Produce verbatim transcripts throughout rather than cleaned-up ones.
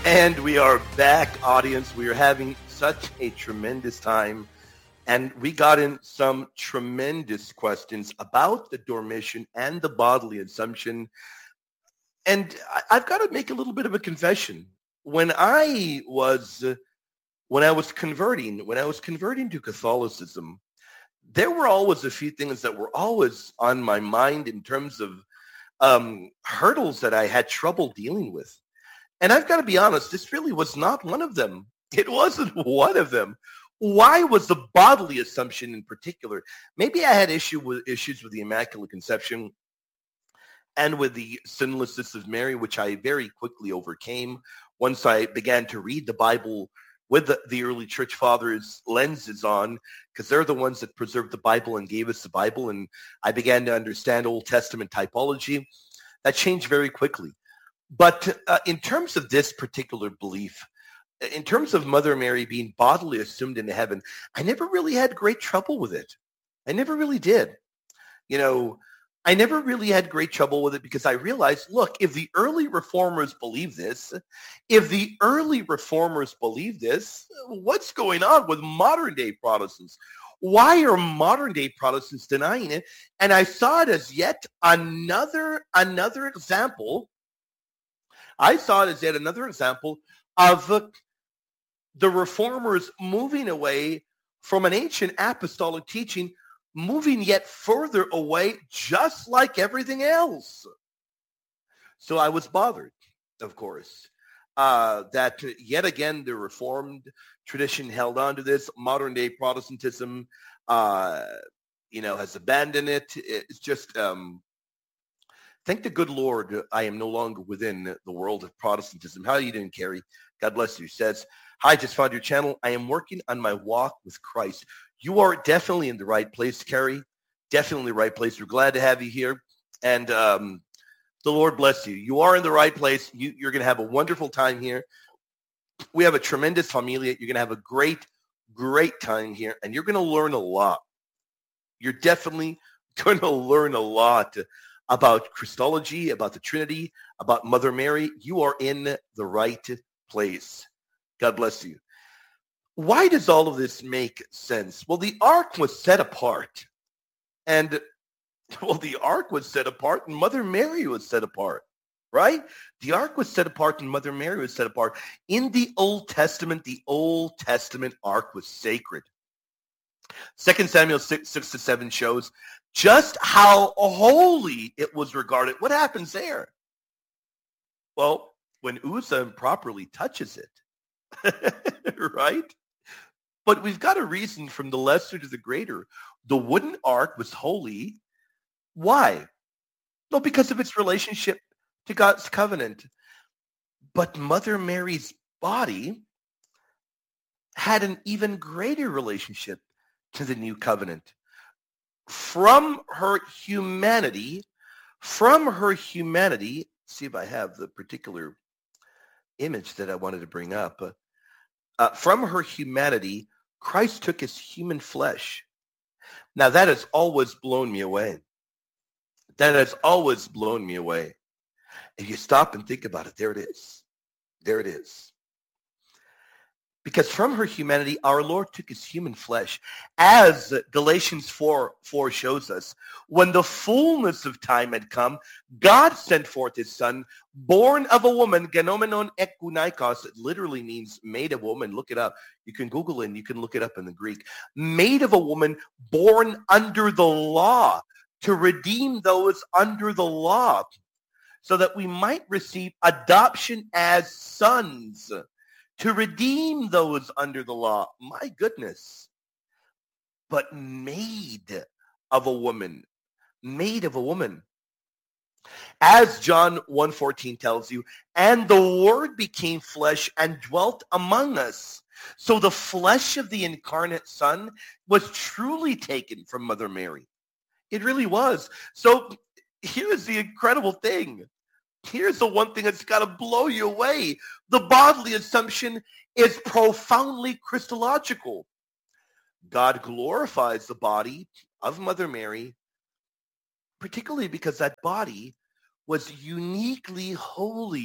And we are back, audience. We are having such a tremendous time. And we got in some tremendous questions about the Dormition and the bodily assumption. And I, I've got to make a little bit of a confession. When I was uh, when I was converting, when I was converting to Catholicism, there were always a few things that were always on my mind in terms of um, hurdles that I had trouble dealing with. And I've got to be honest, this really was not one of them. It wasn't one of them. Why was the bodily assumption in particular? Maybe I had issue with issues with the Immaculate Conception and with the sinlessness of Mary, which I very quickly overcame once I began to read the Bible with the, the early church fathers' lenses on, because they're the ones that preserved the Bible and gave us the Bible. And I began to understand Old Testament typology. That changed very quickly. But uh, in terms of this particular belief, in terms of Mother Mary being bodily assumed into heaven, I never really had great trouble with it. I never really did. You know, I never really had great trouble with it because I realized, look, if the early reformers believe this, if the early reformers believe this, what's going on with modern day Protestants? Why are modern day Protestants denying it? And I saw it as yet another, another example. I saw it as yet another example of uh, the reformers moving away from an ancient apostolic teaching, moving yet further away, just like everything else. So I was bothered, of course, uh, that yet again the Reformed tradition held on to this. Modern day Protestantism, uh, you know, has abandoned it. It's just, um, thank the good Lord, I am no longer within the world of Protestantism. How are you doing, Carrie? God bless you. Says, hi, just found your channel. I am working on my walk with Christ. You are definitely in the right place, Carrie. Definitely the right place. We're glad to have you here. And um, the Lord bless you. You are in the right place. You, you're going to have a wonderful time here. We have a tremendous familia. You're going to have a great, great time here. And you're going to learn a lot. You're definitely going to learn a lot about Christology, about the Trinity, about Mother Mary. You are in the right place. God bless you. Why does all of this make sense? Well, the ark was set apart. And, well, the ark was set apart and Mother Mary was set apart, right? The ark was set apart and Mother Mary was set apart. In the Old Testament, the Old Testament ark was sacred. Second Samuel six, six to seven shows just how holy it was regarded. What happens there? Well, when Uzzah improperly touches it, right? But we've got a reason from the lesser to the greater. The wooden ark was holy. Why? No, because of its relationship to God's covenant. But Mother Mary's body had an even greater relationship to the new covenant. From her humanity, from her humanity, see if I have the particular image that I wanted to bring up. Uh, uh, from her humanity, Christ took his human flesh. Now that has always blown me away. That has always blown me away. If you stop and think about it, there it is. There it is. Because from her humanity, our Lord took his human flesh. As Galatians four, four shows us, when the fullness of time had come, God sent forth his son, born of a woman, genomenon ekunaikos. It literally means made of woman. Look it up. You can Google it and you can look it up in the Greek. Made of a woman, born under the law, to redeem those under the law, so that we might receive adoption as sons, to redeem those under the law. My goodness. But made of a woman. Made of a woman. As John one fourteen tells you, and the Word became flesh and dwelt among us. So the flesh of the incarnate Son was truly taken from Mother Mary. It really was. So here's the incredible thing. Here's the one thing that's got to blow you away. The bodily assumption is profoundly Christological. God glorifies the body of Mother Mary, particularly because that body was uniquely holy,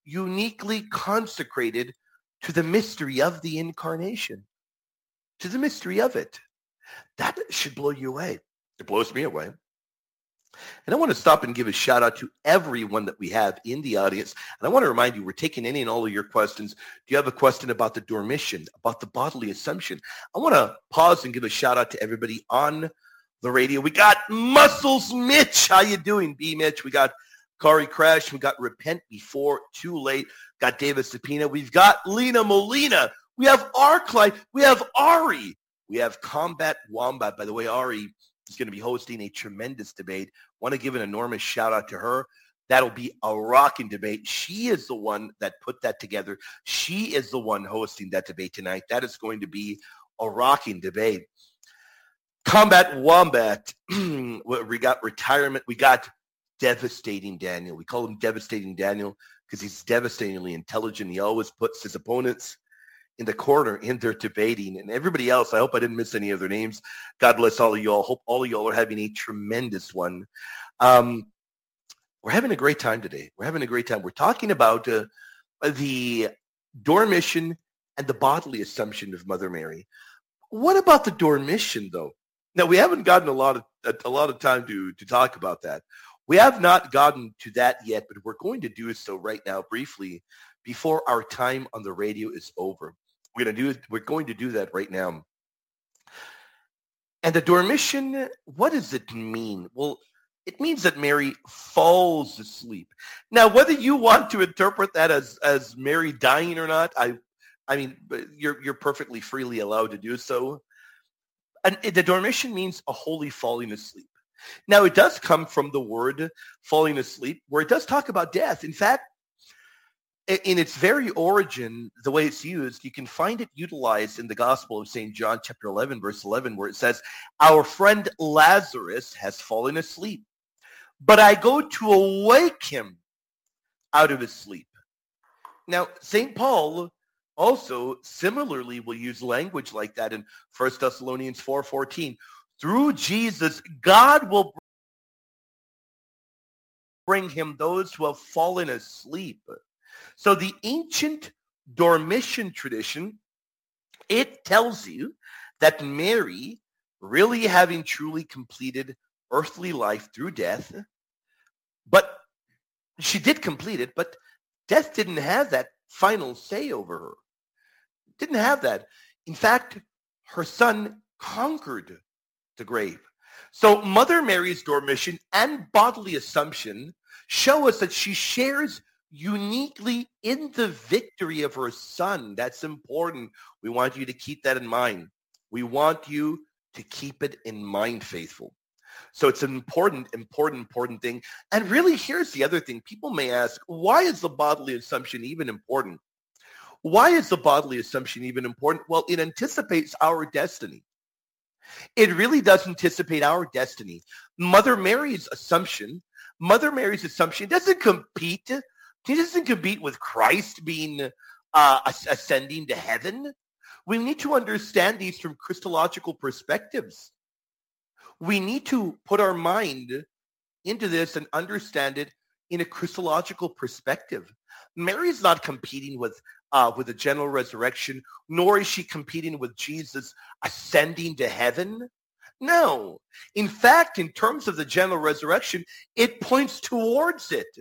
uniquely consecrated to the mystery of the incarnation, to the mystery of it. That should blow you away. It blows me away. And I want to stop and give a shout out to everyone that we have in the audience. And I want to remind you, we're taking any and all of your questions. Do you have a question about the Dormition, about the bodily assumption? I want to pause and give a shout out to everybody on the radio. We got Muscles Mitch. How you doing, B Mitch? We got Kari Crash. We got Repent Before Too Late. Got David Sapina. We've got Lena Molina. We have Arclight. We have Ari. We have Combat Wombat. By the way, Ari is going to be hosting a tremendous debate. Want to give an enormous shout out to her. That'll be a rocking debate. She is the one that put that together. She is the one hosting that debate tonight. That is going to be a rocking debate. Combat Wombat. We got retirement. We got Devastating Daniel. We call him Devastating Daniel because he's devastatingly intelligent. He always puts his opponents in the corner in their debating. And everybody else, I hope I didn't miss any of their names. God bless all of y'all. Hope all of y'all are having a tremendous one. Um, we're having a great time today. We're having a great time. We're talking about uh, the Dormition and the bodily assumption of Mother Mary. What about the Dormition, though? Now, we haven't gotten a lot of a, a lot of time to, to talk about that. We have not gotten to that yet, but we're going to do so right now briefly before our time on the radio is over. We're going to do we're going to do that right now. And the Dormition, what does it mean? Well, it means that Mary falls asleep. Now, whether you want to interpret that as, as Mary dying or not, I I mean, you're you're perfectly freely allowed to do so. And the Dormition means a holy falling asleep. Now, it does come from the word falling asleep, where it does talk about death. In fact, in its very origin, the way it's used, you can find it utilized in the Gospel of Saint John, chapter eleven, verse eleven, where it says, "Our friend Lazarus has fallen asleep, but I go to awake him out of his sleep." Now, Saint Paul also similarly will use language like that in First Thessalonians four fourteen. Through Jesus, God will bring him those who have fallen asleep. So the ancient Dormition tradition, it tells you that Mary, really having truly completed earthly life through death, but she did complete it, but death didn't have that final say over her. Didn't have that. In fact, her son conquered the grave. So Mother Mary's Dormition and bodily assumption show us that she shares uniquely in the victory of her son. That's important. We want you to keep that in mind. We want you to keep it in mind, faithful. So it's an important, important, important thing. And really, here's the other thing. People may ask, why is the bodily assumption even important? Why is the bodily assumption even important? Well, it anticipates our destiny. It really does anticipate our destiny. Mother Mary's assumption, Mother Mary's assumption doesn't compete. She doesn't compete with Christ being uh, ascending to heaven. We need to understand these from Christological perspectives. We need to put our mind into this and understand it in a Christological perspective. Mary's not competing with uh, with the general resurrection, nor is she competing with Jesus ascending to heaven. No. In fact, in terms of the general resurrection, it points towards it.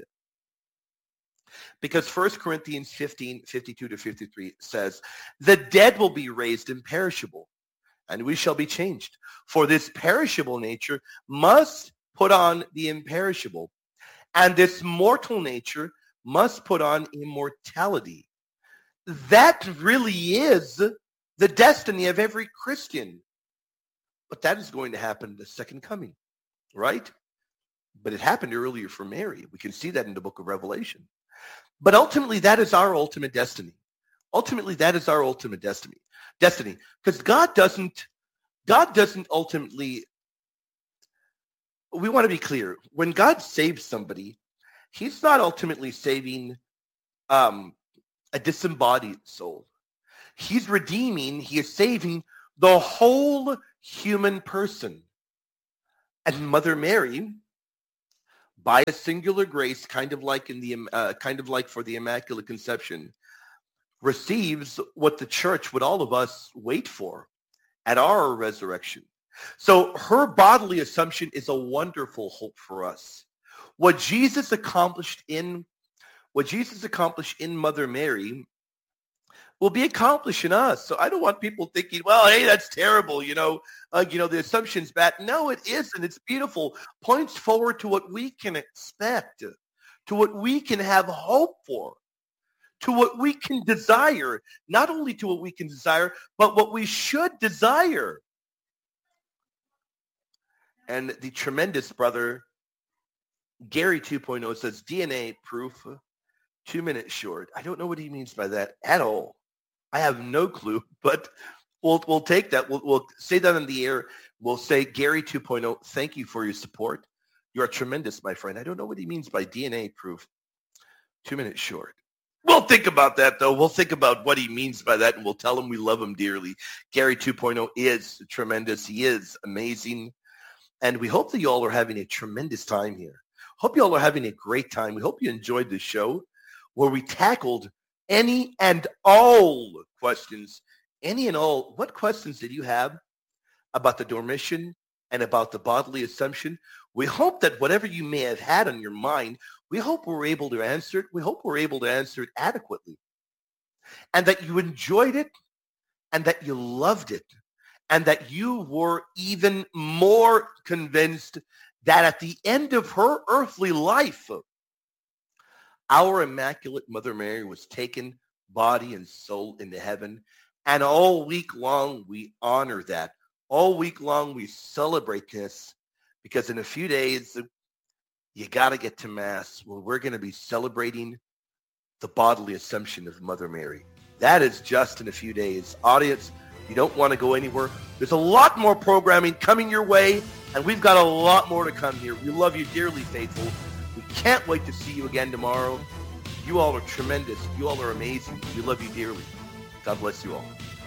Because First Corinthians fifteen, fifty-two to fifty-three says, "The dead will be raised imperishable, and we shall be changed. For this perishable nature must put on the imperishable, and this mortal nature must put on immortality." That really is the destiny of every Christian. But that is going to happen in the second coming, right? But it happened earlier for Mary. We can see that in the book of Revelation. But ultimately, that is our ultimate destiny. Ultimately, that is our ultimate destiny. Destiny. Because God doesn't, God doesn't ultimately, we want to be clear. When God saves somebody, he's not ultimately saving um, a disembodied soul. He's redeeming, he is saving the whole human person. And Mother Mary, by a singular grace, kind of like in the uh, kind of like for the Immaculate Conception, receives what the church would all of us wait for at our resurrection. So her bodily assumption is a wonderful hope for us. What Jesus accomplished in what Jesus accomplished in Mother Mary will be accomplished in us. So I don't want people thinking, well, hey, that's terrible, you know, uh, you know, the assumption's bad. No, it isn't. It's beautiful. Points forward to what we can expect, to what we can have hope for, to what we can desire, not only to what we can desire, but what we should desire. And the tremendous brother, Gary two point oh, says D N A proof, two minutes short. I don't know what he means by that at all. I have no clue, but we'll we'll take that. We'll, we'll say that in the air. We'll say, Gary two point oh, thank you for your support. You are tremendous, my friend. I don't know what he means by D N A proof, two minutes short. We'll think about that, though. We'll think about what he means by that, and we'll tell him we love him dearly. Gary two point oh is tremendous. He is amazing. And we hope that you all are having a tremendous time here. Hope you all are having a great time. We hope you enjoyed this show where we tackled any and all questions. Any and all. What questions did you have about the Dormition and about the bodily assumption? We hope that whatever you may have had on your mind, we hope we're able to answer it. We hope we're able to answer it adequately. And that you enjoyed it and that you loved it. And that you were even more convinced that at the end of her earthly life, our Immaculate Mother Mary was taken body and soul into heaven. And all week long, we honor that. All week long, we celebrate this because in a few days, you got to get to Mass where we're going to be celebrating the bodily assumption of Mother Mary. That is just in a few days. Audience, you don't want to go anywhere. There's a lot more programming coming your way, and we've got a lot more to come here. We love you dearly, faithful. We can't wait to see you again tomorrow. You all are tremendous. You all are amazing. We love you dearly. God bless you all.